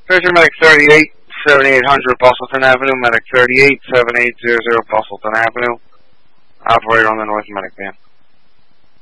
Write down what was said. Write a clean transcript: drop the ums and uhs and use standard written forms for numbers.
Treasure Medic 38, 7800 Bustleton Avenue, Medic 38, 7800 Bustleton Avenue. Operator on the North Medic van.